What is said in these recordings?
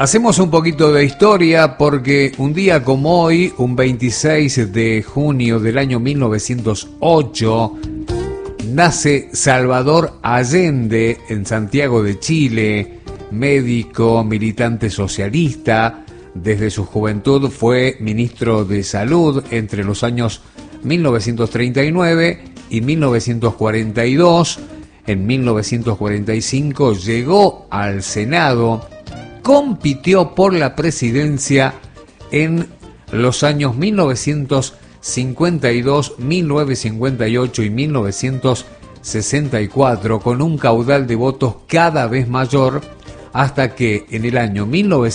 Hacemos un poquito de historia porque un día como hoy, un 26 de junio del año 1908, nace Salvador Allende en Santiago de Chile, médico, militante socialista. Desde su juventud fue ministro de Salud entre los años 1939 y 1942. En 1945 llegó al Senado. Compitió por la presidencia en los años 1952, 1958 y 1964 con un caudal de votos cada vez mayor, hasta que en el año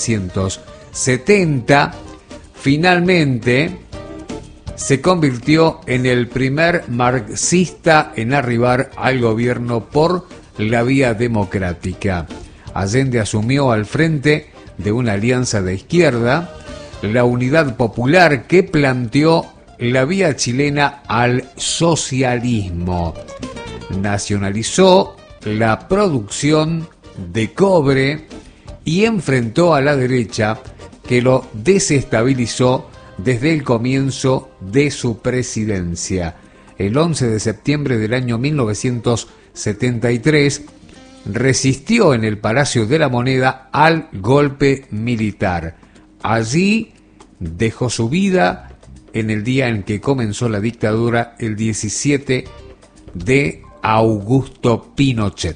1970 finalmente se convirtió en el primer marxista en arribar al gobierno por la vía democrática. Allende asumió al frente de una alianza de izquierda, la Unidad Popular, que planteó la vía chilena al socialismo. Nacionalizó la producción de cobre y enfrentó a la derecha, que lo desestabilizó desde el comienzo de su presidencia. El 11 de septiembre del año 1973 resistió en el Palacio de la Moneda al golpe militar. Allí dejó su vida en el día en que comenzó la dictadura, el 17 de Augusto Pinochet.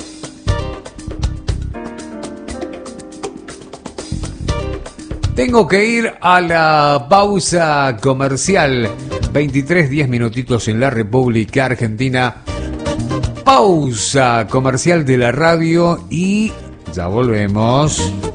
Tengo que ir a la pausa comercial. 10 minutitos en la República Argentina. Pausa comercial de la radio y ya volvemos.